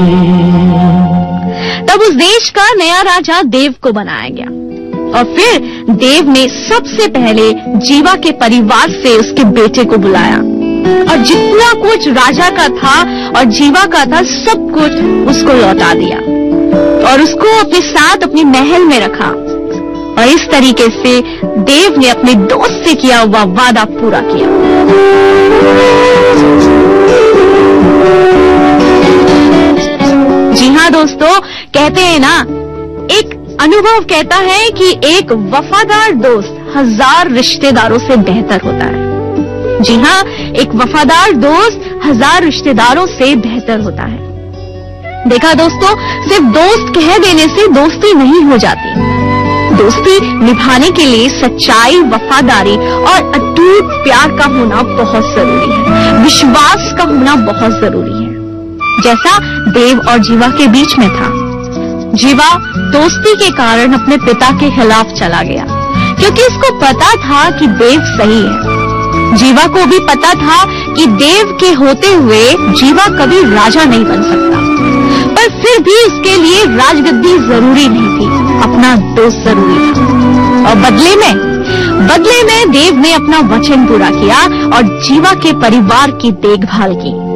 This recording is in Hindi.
तब उस देश का नया राजा देव को बनाया गया और फिर देव ने सबसे पहले जीवा के परिवार से उसके बेटे को बुलाया और जितना कुछ राजा का था और जीवा का था सब कुछ उसको लौटा दिया और उसको अपने साथ अपने महल में रखा। और इस तरीके से देव ने अपने दोस्त से किया हुआ वादा पूरा किया। जी हाँ दोस्तों, कहते हैं ना, एक अनुभव कहता है कि एक वफादार दोस्त 1000 रिश्तेदारों से बेहतर होता है। जी हाँ, एक वफादार दोस्त 1000 रिश्तेदारों से बेहतर होता है। देखा दोस्तों, सिर्फ दोस्त कह देने से दोस्ती नहीं हो जाती। दोस्ती निभाने के लिए सच्चाई, वफादारी और अटूट प्यार का होना बहुत जरूरी है। विश्वास का होना बहुत जरूरी है, जैसा देव और जीवा के बीच में था। जीवा दोस्ती के कारण अपने पिता के खिलाफ चला गया क्योंकि उसको पता था कि देव सही है। जीवा को भी पता था कि देव के होते हुए जीवा कभी राजा नहीं बन सकता, पर फिर भी उसके लिए राजगद्दी जरूरी नहीं थी, अपना दोस्त जरूरी था। और बदले में देव ने अपना वचन पूरा किया और जीवा के परिवार की देखभाल की।